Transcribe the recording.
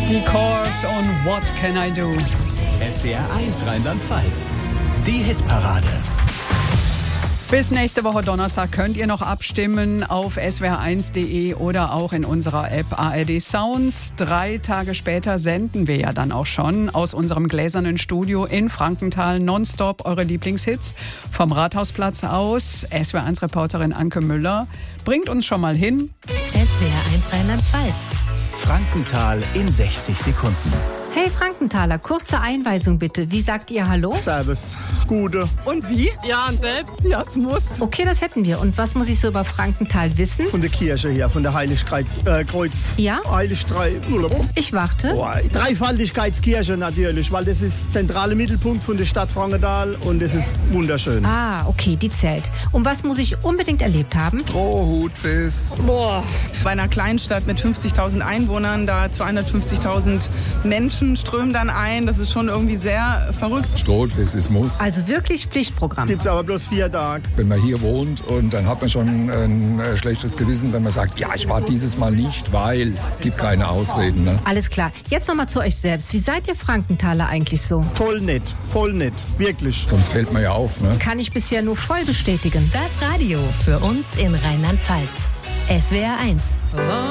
Die Course und What Can I Do? SWR 1 Rheinland-Pfalz. Die Hitparade. Bis nächste Woche Donnerstag könnt ihr noch abstimmen auf swr1.de oder auch in unserer App ARD Sounds. 3 Tage später senden wir ja dann auch schon aus unserem gläsernen Studio in Frankenthal nonstop eure Lieblingshits vom Rathausplatz aus. SWR1-Reporterin Anke Müller bringt uns schon mal hin. SWR 1 Rheinland-Pfalz. Frankenthal in 60 Sekunden. Hey Frankenthaler, kurze Einweisung bitte. Wie sagt ihr Hallo? Servus. Gute. Und wie? Ja, und selbst? Ja, es muss. Okay, das hätten wir. Und was muss ich so über Frankenthal wissen? Von der Kirche her, von der Heiligkreuz. Ja? Ich warte. Dreifaltigkeitskirche natürlich, weil das ist zentraler Mittelpunkt von der Stadt Frankenthal und es ist wunderschön. Ah, okay, die zählt. Und was muss ich unbedingt erlebt haben? Strohhutfest. Boah. Bei einer kleinen Stadt mit 50.000 Einwohnern, da 250.000 Menschen strömen dann ein. Das ist schon irgendwie sehr verrückt. Strohhutfest ist Muss. Also wirklich Pflichtprogramm. Gibt's aber bloß 4 Tage. Wenn man hier wohnt und dann hat man schon ein schlechtes Gewissen, wenn man sagt, ja, ich war dieses Mal nicht, weil gibt keine Ausreden. Ne? Alles klar. Jetzt nochmal zu euch selbst. Wie seid ihr Frankenthaler eigentlich so? Toll nett, voll nett, wirklich. Sonst fällt man ja auf. Ne? Kann ich bisher nur voll bestätigen. Das Radio für uns in Rheinland-Pfalz. SWR 1.